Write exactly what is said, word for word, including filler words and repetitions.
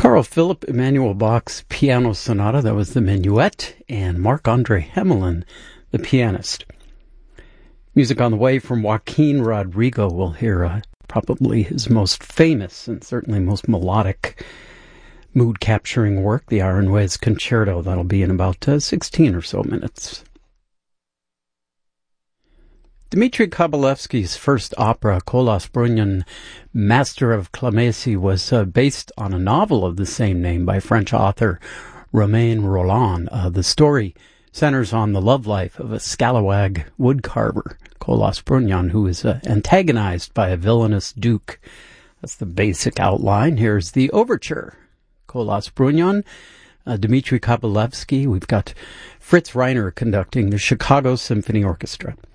Carl Philipp Emanuel Bach's Piano Sonata, that was the Minuet, and Marc-Andre Hemelin, the pianist. Music on the way from Joaquin Rodrigo. We'll hear uh, probably his most famous and certainly most melodic mood-capturing work, the Aranjuez Concerto. That'll be in about uh, sixteen or so minutes. Dmitri Kabalevsky's first opera, Kolos Brunyan, Master of Clamesi, was uh, based on a novel of the same name by French author Romain Rolland. Uh, the story centers on the love life of a scalawag woodcarver, Kolos Brunyan, who is uh, antagonized by a villainous duke. That's the basic outline. Here's the overture. Kolos Brunyan, uh, Dmitri Kabalevsky. We've got Fritz Reiner conducting the Chicago Symphony Orchestra.